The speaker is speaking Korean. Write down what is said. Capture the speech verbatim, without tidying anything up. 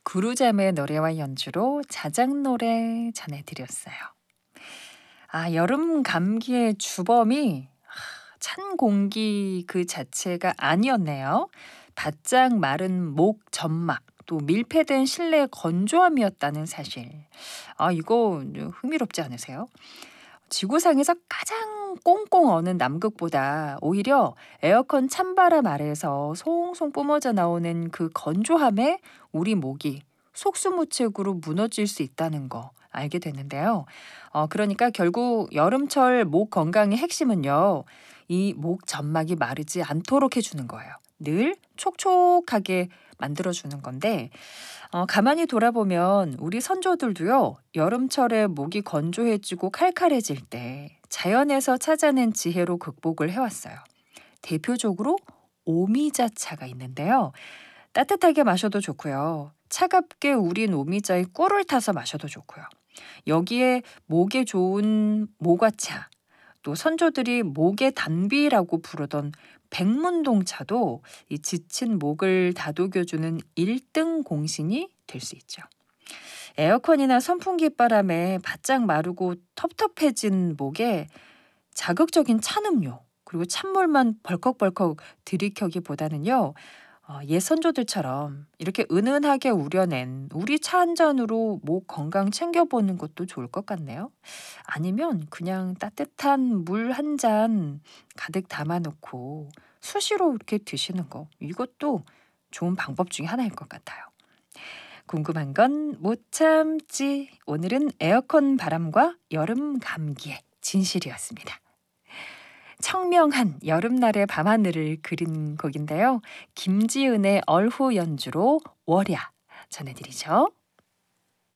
구루잠의 노래와 연주로 자작노래 전해드렸어요. 아, 여름 감기의 주범이 찬 공기 그 자체가 아니었네요. 바짝 마른 목 점막, 또 밀폐된 실내 건조함이었다는 사실. 아, 이거 흥미롭지 않으세요? 지구상에서 가장 꽁꽁 어는 남극보다 오히려 에어컨 찬바람 아래에서 송송 뿜어져 나오는 그 건조함에 우리 목이 속수무책으로 무너질 수 있다는 거 알게 됐는데요. 어, 그러니까 결국 여름철 목 건강의 핵심은요. 이 목 점막이 마르지 않도록 해주는 거예요. 늘 촉촉하게 만들어주는 건데 어, 가만히 돌아보면 우리 선조들도요. 여름철에 목이 건조해지고 칼칼해질 때 자연에서 찾아낸 지혜로 극복을 해왔어요. 대표적으로 오미자차가 있는데요. 따뜻하게 마셔도 좋고요. 차갑게 우린 오미자에 꿀을 타서 마셔도 좋고요. 여기에 목에 좋은 모과차, 또 선조들이 목의 단비라고 부르던 백문동차도 이 지친 목을 다독여주는 일 등 공신이 될 수 있죠. 에어컨이나 선풍기 바람에 바짝 마르고 텁텁해진 목에 자극적인 찬 음료 그리고 찬물만 벌컥벌컥 들이켜기보다는요. 어, 옛 선조들처럼 이렇게 은은하게 우려낸 우리 차 한 잔으로 목 건강 챙겨보는 것도 좋을 것 같네요. 아니면 그냥 따뜻한 물 한 잔 가득 담아놓고 수시로 이렇게 드시는 거 이것도 좋은 방법 중에 하나일 것 같아요. 궁금한 건 못 참지. 오늘은 에어컨 바람과 여름 감기의 진실이었습니다. 청명한 여름날의 밤하늘을 그린 곡인데요. 김지은의 얼후 연주로 월야 전해드리죠.